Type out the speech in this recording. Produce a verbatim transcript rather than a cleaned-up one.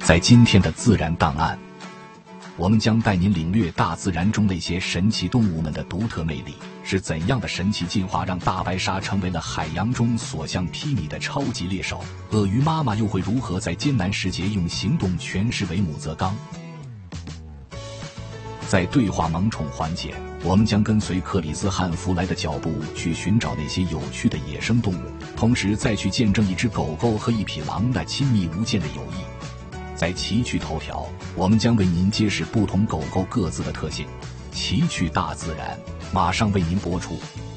在今天的自然档案，我们将带您领略大自然中那些神奇动物们的独特魅力，是怎样的神奇进化让大白鲨成为了海洋中所向披靡的超级猎手？鳄鱼妈妈又会如何在艰难时节用行动诠释为母则刚？在对话萌宠环节，我们将跟随克里斯·汉弗莱的脚步去寻找那些有趣的野生动物，同时再去见证一只狗狗和一匹狼的亲密无间的友谊。在奇趣头条，我们将为您揭示不同狗狗各自的特性。奇趣大自然马上为您播出。